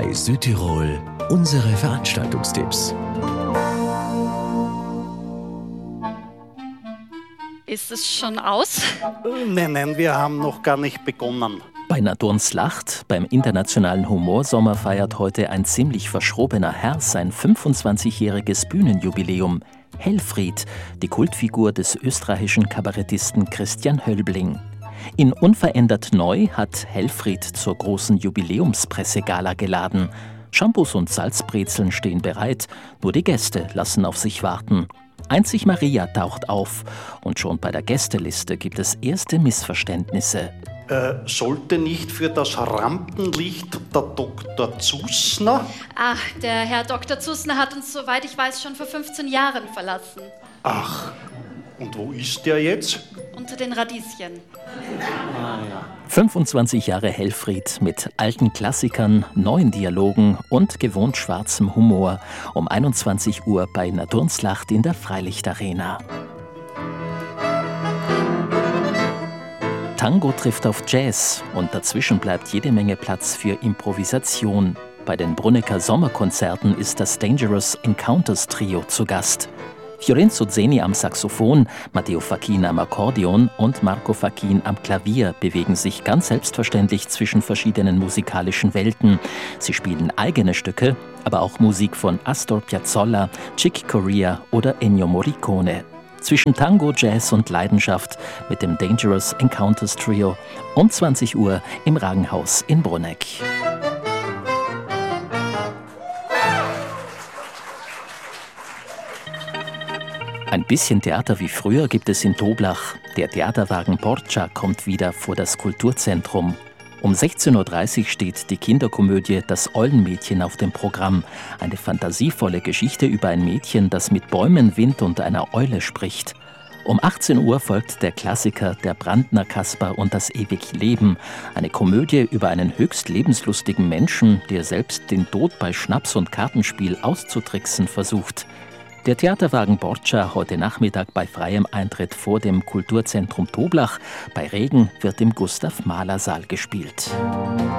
Bei Südtirol unsere Veranstaltungstipps. Ist es schon aus? Nein, wir haben noch gar nicht begonnen. Bei Nadurnslacht, beim Internationalen Humorsommer, feiert heute ein ziemlich verschrobener Herr sein 25-jähriges Bühnenjubiläum. Helfried, die Kultfigur des österreichischen Kabarettisten Christian Höllbling. In Unverändert Neu hat Helfried zur großen Jubiläumspressegala geladen. Shampoos und Salzbrezeln stehen bereit, nur die Gäste lassen auf sich warten. Einzig Maria taucht auf und schon bei der Gästeliste gibt es erste Missverständnisse. Sollte nicht für das Rampenlicht der Dr. Zusner? Ach, der Herr Dr. Zusner hat uns, soweit ich weiß, schon vor 15 Jahren verlassen. Ach, und wo ist der jetzt? Unter den Radieschen. 25 Jahre Helfried mit alten Klassikern, neuen Dialogen und gewohnt schwarzem Humor. Um 21 Uhr bei Nadurnslacht in der Freilichtarena. Tango trifft auf Jazz und dazwischen bleibt jede Menge Platz für Improvisation. Bei den Brunnecker Sommerkonzerten ist das Dangerous Encounters Trio zu Gast. Fiorenzo Zeni am Saxophon, Matteo Fachin am Akkordeon und Marco Fachin am Klavier bewegen sich ganz selbstverständlich zwischen verschiedenen musikalischen Welten. Sie spielen eigene Stücke, aber auch Musik von Astor Piazzolla, Chick Corea oder Ennio Morricone. Zwischen Tango, Jazz und Leidenschaft mit dem Dangerous Encounters Trio um 20 Uhr im Ragenhaus in Brunegg. Ein bisschen Theater wie früher gibt es in Toblach. Der Theaterwagen Porcia kommt wieder vor das Kulturzentrum. Um 16.30 Uhr steht die Kinderkomödie Das Eulenmädchen auf dem Programm. Eine fantasievolle Geschichte über ein Mädchen, das mit Bäumen, Wind und einer Eule spricht. Um 18 Uhr folgt der Klassiker Der Brandner Kaspar und das ewig Leben. Eine Komödie über einen höchst lebenslustigen Menschen, der selbst den Tod bei Schnaps und Kartenspiel auszutricksen versucht. Der Theaterwagen Porcia heute Nachmittag bei freiem Eintritt vor dem Kulturzentrum Toblach. Bei Regen wird im Gustav-Mahler-Saal gespielt.